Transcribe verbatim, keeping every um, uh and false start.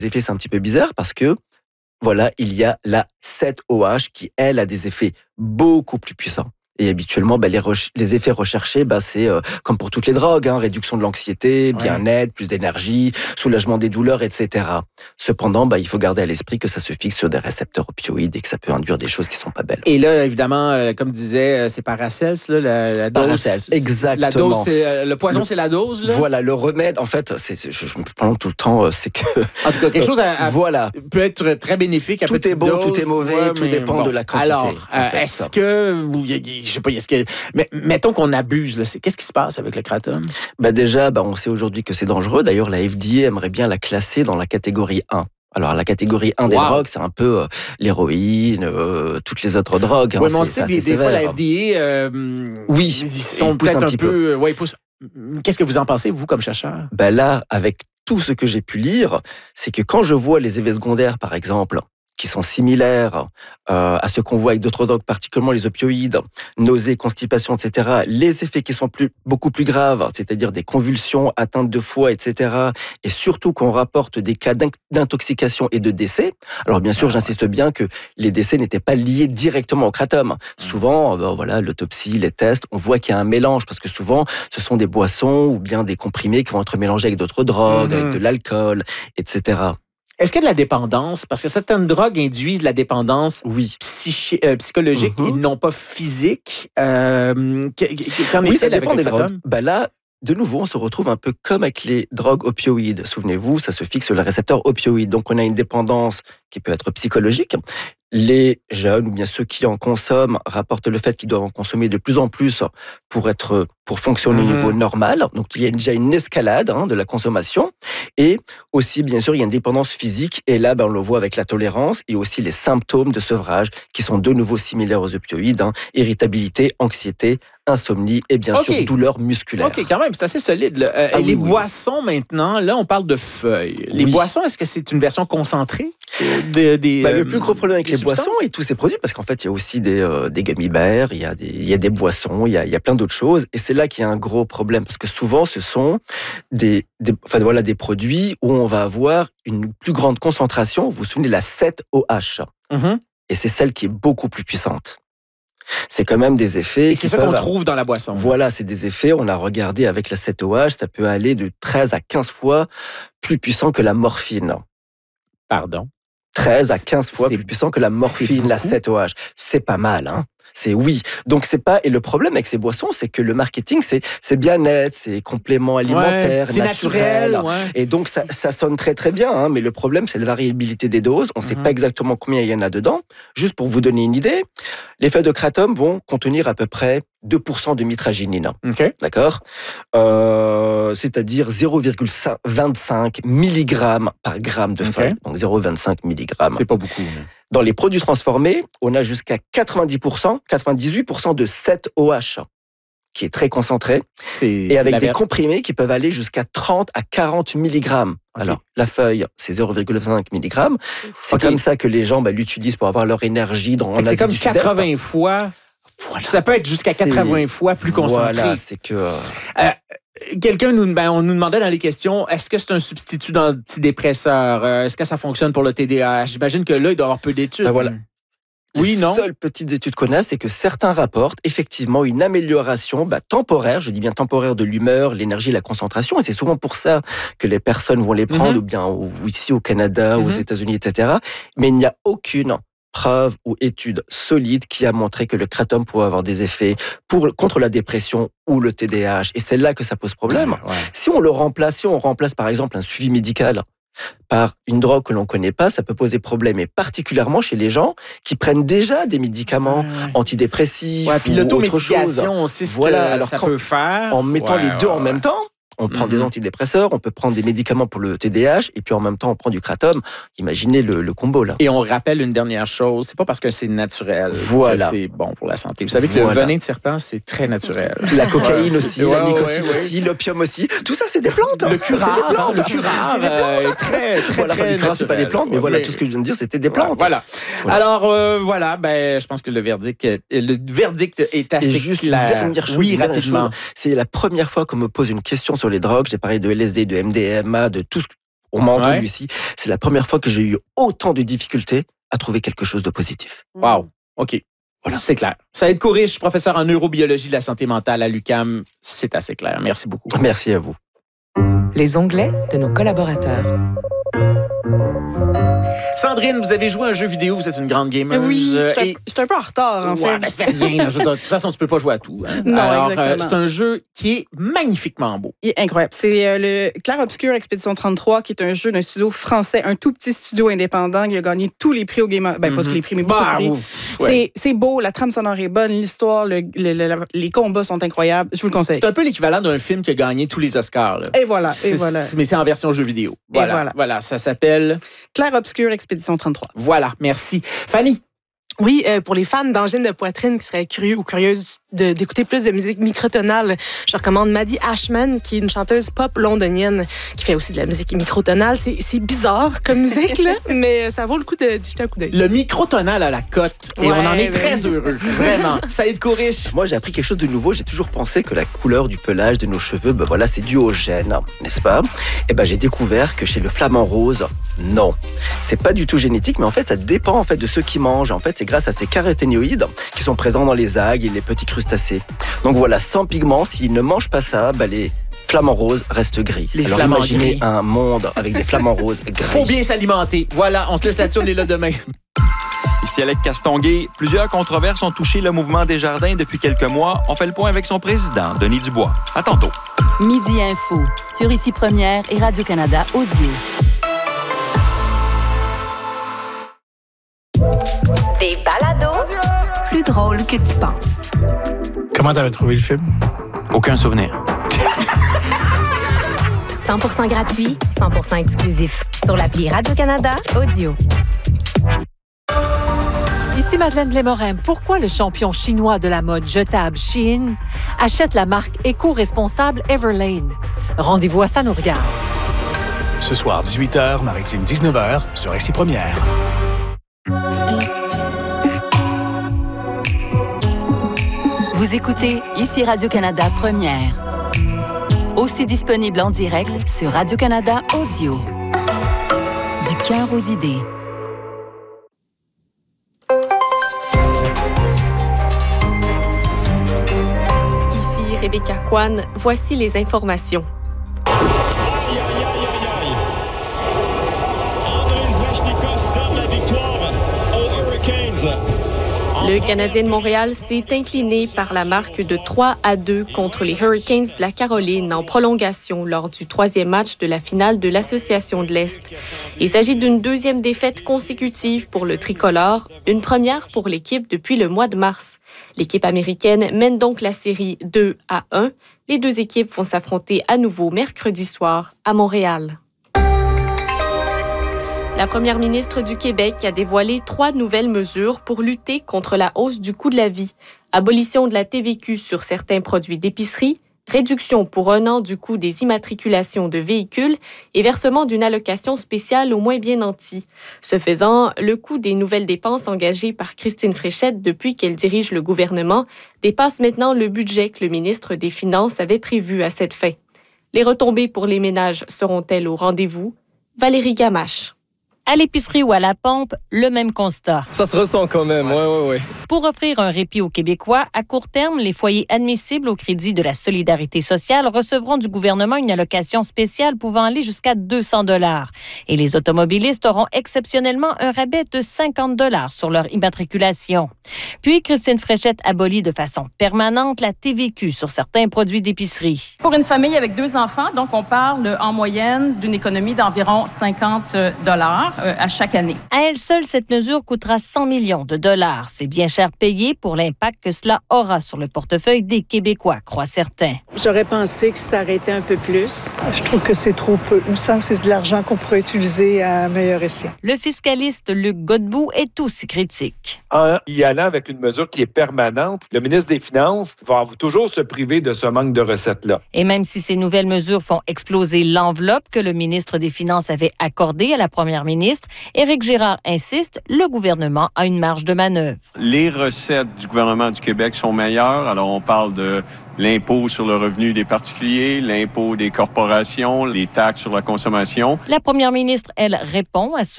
effets, c'est un petit peu bizarre parce que, voilà, il y a la sept O H qui, elle, a des effets beaucoup plus puissants. Et habituellement, bah, les, re- les effets recherchés, bah, c'est euh, comme pour toutes les drogues, hein, réduction de l'anxiété, bien-être, plus d'énergie, soulagement des douleurs, et cetera. Cependant, bah, il faut garder à l'esprit que ça se fixe sur des récepteurs opioïdes et que ça peut induire des choses qui sont pas belles. Et là, évidemment, euh, comme disait, euh, c'est Paracels, là, la, la dose. Paracels, exactement. La dose, c'est, euh, le poison, Le- c'est la dose. Là. Voilà, le remède, en fait, c'est, c'est- je, je me plante tout le temps, euh, c'est que... En tout cas, quelque chose à, à- voilà. peut être très bénéfique à Tout petite est bon, dose. tout est mauvais, Ouais, tout mais dépend bon. de la quantité. Alors, en euh, fait. est-ce que, ou y a- y- je sais pas, est-ce que, mais mettons qu'on abuse, là, c'est, qu'est-ce qui se passe avec le kratom? Bah déjà, bah on sait aujourd'hui que c'est dangereux. D'ailleurs, la F D A aimerait bien la classer dans la catégorie un. Alors, la catégorie un des Wow. drogues, c'est un peu euh, l'héroïne, euh, toutes les autres drogues. Oui, hein, mais on c'est, sait c'est que des, assez des fois, la sévère. F D A, euh, Oui, ils sont ils poussent peut-être un un petit peu... Ouais, ils poussent. Qu'est-ce que vous en pensez, vous, comme chercheur? Bah là, avec tout ce que j'ai pu lire, c'est que quand je vois les effets secondaires, par exemple, qui sont similaires euh, à ce qu'on voit avec d'autres drogues, particulièrement les opioïdes, nausées, constipation, et cetera, les effets qui sont plus, beaucoup plus graves, c'est-à-dire des convulsions, atteintes de foie, et cetera, et surtout qu'on rapporte des cas d'intoxication et de décès. Alors bien sûr, Ah, j'insiste bien que les décès n'étaient pas liés directement au kratom. Souvent, ben voilà, l'autopsie, les tests, on voit qu'il y a un mélange, parce que souvent, ce sont des boissons ou bien des comprimés qui vont être mélangés avec d'autres drogues, Mhm. avec de l'alcool, et cetera. Est-ce qu'il y a de la dépendance? Parce que certaines drogues induisent la dépendance Oui. psychi- euh, psychologique Mhm. et non pas physique. Euh, que- que- qu'en Oui, ça est-il avec dépend le des kratom? drogues. Bah là, de nouveau, on se retrouve un peu comme avec les drogues opioïdes. Souvenez-vous, ça se fixe sur le récepteur opioïde. Donc, on a une dépendance qui peut être psychologique. Les jeunes, ou bien ceux qui en consomment, rapportent le fait qu'ils doivent en consommer de plus en plus pour être, pour fonctionner Mhm. au niveau normal. Donc, il y a déjà une escalade hein, de la consommation. Et aussi, bien sûr, il y a une dépendance physique. Et là, ben, on le voit avec la tolérance et aussi les symptômes de sevrage qui sont de nouveau similaires aux opioïdes. Hein. Irritabilité, anxiété, insomnie et bien Ok. sûr douleurs musculaires. OK, quand même, c'est assez solide. Là. Euh, Ah les oui, oui. boissons, maintenant, là, on parle de feuilles. Les Oui. boissons, est-ce que c'est une version concentrée euh, de- des... Bah, euh, le plus gros problème avec des les boissons substances? et tous ces produits, parce qu'en fait, il y a aussi des, euh, des gummy bears, il y a des, il y a des boissons, il y a, il y a plein d'autres choses. Et c'est là qu'il y a un gros problème, parce que souvent, ce sont des, des, enfin, voilà, des produits où on va avoir une plus grande concentration. Vous vous souvenez de la sept O H. Mhm. Et c'est celle qui est beaucoup plus puissante. C'est quand même des effets Et qui c'est ça peuvent... qu'on trouve dans la boisson. Voilà, c'est des effets, on a regardé avec la sept O H, ça peut aller de treize à quinze fois plus puissant que la morphine. Pardon. treize à quinze fois C'est- plus puissant que la c'est morphine, la beaucoup. sept O H. C'est pas mal, hein. C'est oui. Donc c'est pas, et le problème avec ces boissons, c'est que le marketing, c'est, c'est bien-être, c'est complément alimentaire, Ouais, c'est naturel. naturel. Ouais. Et donc ça, ça sonne très très bien, hein, mais le problème c'est la variabilité des doses. On ne sait Mhm. pas exactement combien il y en a dedans. Juste pour vous donner une idée, les feuilles de kratom vont contenir à peu près deux pour cent de mitraginine. OK. D'accord, euh, c'est-à-dire zéro virgule vingt-cinq milligrammes par gramme de Ok. feuille. Donc zéro virgule vingt-cinq milligrammes. C'est pas beaucoup. mais- Dans les produits transformés, on a jusqu'à quatre-vingt-dix pour cent, quatre-vingt-dix-huit pour cent de sept O H, qui est très concentré, C'est, et c'est avec la des ver- comprimés qui peuvent aller jusqu'à trente à quarante milligrammes. Ok. Alors, la feuille, c'est zéro virgule cinq milligrammes. C'est Ok. comme ça que les gens bah, l'utilisent pour avoir leur énergie dans, en Fait que Asie c'est comme du Sud-Est. quatre-vingts fois. Voilà. Ça peut être jusqu'à C'est- quatre-vingts fois plus concentré. Voilà, c'est que... euh, Quelqu'un nous, ben, on nous demandait dans les questions, est-ce que c'est un substitut d'antidépresseur? Euh, est-ce que ça fonctionne pour le T D A H? J'imagine que là, il doit y avoir peu d'études. Ben voilà. Oui, Les non? seules petites études qu'on a, c'est que certains rapportent effectivement une amélioration bah, temporaire, je dis bien temporaire, de l'humeur, l'énergie, la concentration. Et c'est souvent pour ça que les personnes vont les prendre, Mhm. ou bien ou ici au Canada, Mhm. aux États-Unis, et cetera. Mais il n'y a aucune preuve ou étude solide qui a montré que le kratom pouvait avoir des effets pour, contre la dépression ou le T D A H. Et c'est là que ça pose problème. Ouais, ouais. Si on le remplace, si on remplace par exemple un suivi médical par une drogue que l'on ne connaît pas, ça peut poser problème, et particulièrement chez les gens qui prennent déjà des médicaments Ouais, ouais. antidépressif Ouais, puis ou autre chose. l'automédication, on sait ce Voilà, que alors ça quand- peut faire. En mettant Ouais, les deux ouais, en ouais. même temps, on prend Mhm. des antidépresseurs, on peut prendre des médicaments pour le T D A H, et puis en même temps on prend du kratom. Imaginez le, le combo là. Et on rappelle une dernière chose, c'est pas parce que c'est naturel Voilà. que c'est bon pour la santé. Vous savez que Voilà. le venin de serpent, c'est très naturel. La cocaïne aussi, Ouais, la ouais, nicotine ouais, aussi, l'opium aussi. Tout ça, c'est des plantes. Le C'est des curare, plantes. le curare, C'est des plantes. euh, très, très, Voilà, enfin, très le curare, c'est pas des naturel. plantes, mais voilà, Mais- tout ce que je viens de dire, c'était des plantes. Voilà. Voilà. Alors, euh, voilà, ben, je pense que le verdict, euh, le verdict est assez Et juste clair. une dernière chose, oui, une dernière rapidement. chose, c'est la première fois qu'on me pose une question sur les drogues. J'ai parlé de L S D, de M D M A, de tout ce On m'a entendu Ouais. ici. C'est la première fois que j'ai eu autant de difficultés à trouver quelque chose de positif. Wow. OK. Voilà. C'est clair. Saïd Kourish, professeur en neurobiologie de la santé mentale à l'U Q A M. C'est assez clair. Merci beaucoup. Merci à vous. Les onglets de nos collaborateurs. Sandrine, vous avez joué à un jeu vidéo, vous êtes une grande gameuse. Oui, euh, j'étais et- j'étais un peu en retard, en Ouais, fait. ben, ça fait rien. là. Je veux dire, de toute façon, tu peux pas jouer à tout. Hein. Non, Alors, exactement. c'est un jeu qui est magnifiquement beau. Il est incroyable. C'est euh, le Clair Obscur Expédition trente-trois, qui est un jeu d'un studio français, un tout petit studio indépendant. Il a gagné tous les prix au Game... Ben, pas Mhm. tous les prix, mais beaucoup Bah, de prix. ouais. C'est- C'est beau, la trame sonore est bonne, l'histoire, le- le- le- les combats sont incroyables. Je vous le conseille. C'est un peu l'équivalent d'un film qui a gagné tous les Oscars. Là. Et voilà, et C'est- voilà. Mais c'est en version jeu vidéo. Voilà, voilà. voilà. Ça s'appelle... Clair Obscur Expédition trente-trois. Voilà, merci. Fanny, Oui, euh, pour les fans d'angines de poitrine qui seraient curieux ou curieuses de- d'écouter plus de musique microtonale, je recommande Maddie Ashman, qui est une chanteuse pop londonienne qui fait aussi de la musique microtonale. C'est c'est bizarre comme musique, là, mais ça vaut le coup de d'y jeter un coup d'œil. le microtonal à la cote. Et Ouais, on en est ben très oui. heureux. Vraiment. Saïd Kourish. Moi, j'ai appris quelque chose de nouveau. J'ai toujours pensé que la couleur du pelage de nos cheveux, ben voilà, c'est dû au gène, n'est-ce pas? Et ben, j'ai découvert que chez le flamand rose, non. C'est pas du tout génétique, mais en fait, ça dépend en fait de ceux qui mangent. En fait, c'est grâce à ces caroténoïdes qui sont présents dans les algues et les petits crustacés. Donc voilà, sans pigments, s'ils ne mangent pas ça, ben les flamants roses restent gris. Les Alors flamants imaginez gris. un monde avec des flamants roses gris. Faut bien s'alimenter. Voilà, on se laisse là-dessus, on est là demain. Ici Alec Castonguay. Plusieurs controverses ont touché le mouvement Desjardins depuis quelques mois. On fait le point avec son président, Denis Dubois. À tantôt. Midi Info, sur Ici Première et Radio-Canada Audio. Des balados Plus drôle que tu penses. Comment t'avais trouvé le film? Aucun souvenir. cent pour cent gratuit, cent pour cent exclusif. Sur l'appli Radio-Canada Audio. Ici Madeleine Lémorin. Pourquoi le champion chinois de la mode jetable Shein achète la marque éco-responsable Everlane? Rendez-vous à Ça nous regarde. Ce soir, dix-huit heures, Maritime dix-neuf heures, sur Ici Première. Vous écoutez Ici Radio-Canada Première. Aussi disponible en direct sur Radio-Canada Audio. Du cœur aux idées. Ici Rebecca Kwan, voici les informations. Le Canadien de Montréal s'est incliné par la marque de trois à deux contre les Hurricanes de la Caroline en prolongation lors du troisième match de la finale de l'Association de l'Est. Il s'agit d'une deuxième défaite consécutive pour le tricolore, une première pour l'équipe depuis le mois de mars. L'équipe américaine mène donc la série deux à un. Les deux équipes vont s'affronter à nouveau mercredi soir à Montréal. La première ministre du Québec a dévoilé trois nouvelles mesures pour lutter contre la hausse du coût de la vie. Abolition de la T V Q sur certains produits d'épicerie, réduction pour un an du coût des immatriculations de véhicules et versement d'une allocation spéciale aux moins bien nantis. Ce faisant, le coût des nouvelles dépenses engagées par Christine Fréchette depuis qu'elle dirige le gouvernement dépasse maintenant le budget que le ministre des Finances avait prévu à cette fin. Les retombées pour les ménages seront-elles au rendez-vous? Valérie Gamache. À l'épicerie ou à la pompe, le même constat. Ça se ressent quand même, oui, oui, oui. Pour offrir un répit aux Québécois, à court terme, les foyers admissibles au crédit de la solidarité sociale recevront du gouvernement une allocation spéciale pouvant aller jusqu'à deux cents dollars. Et les automobilistes auront exceptionnellement un rabais de cinquante dollars sur leur immatriculation. Puis, Christine Fréchette abolit de façon permanente la T V Q sur certains produits d'épicerie. Pour une famille avec deux enfants, donc on parle en moyenne d'une économie d'environ cinquante dollars à chaque année. À elle seule, cette mesure coûtera cent millions de dollars. C'est bien cher payé pour l'impact que cela aura sur le portefeuille des Québécois, croient certains. J'aurais pensé que ça aurait été un peu plus. Je trouve que c'est trop peu. Il me semble que c'est de l'argent qu'on pourrait utiliser à meilleur escient. Le fiscaliste Luc Godbout est aussi critique. En y allant avec une mesure qui est permanente, le ministre des Finances va toujours se priver de ce manque de recettes-là. Et même si ces nouvelles mesures font exploser l'enveloppe que le ministre des Finances avait accordée à la première ministre, ministre. Éric Girard insiste, le gouvernement a une marge de manœuvre. Les recettes du gouvernement du Québec sont meilleures. Alors, on parle de l'impôt sur le revenu des particuliers, l'impôt des corporations, les taxes sur la consommation. La première ministre, elle, répond à ceux